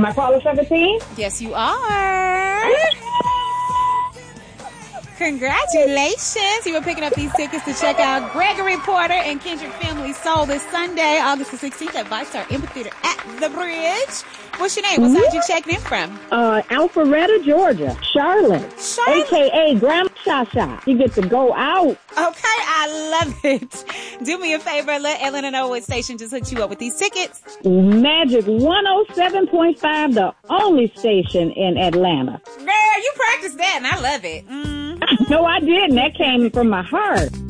Am I caller 17? Yes, you are. Congratulations. You were picking up these tickets to check out Gregory Porter and Kendrick Family Soul this Sunday, August the 16th at Vice Star Amphitheater at the Bridge. What's your name? What side you checking in from? Alpharetta, Georgia. Charlotte. A.K.A. Grandma Shasha. You get to go out. Okay, I love it. Do me a favor. Let Atlanta know what station just hooked you up with these tickets. Magic 107.5, the only station in Atlanta. Girl, you practiced that, and I love it. No, I didn't. That came from my heart.